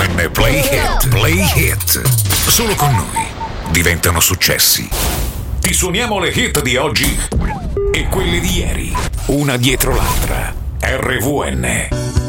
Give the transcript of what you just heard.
RVN Play Hit. Play Hit. Solo con noi diventano successi. Ti suoniamo le hit di oggi e quelle di ieri, una dietro l'altra. RVN.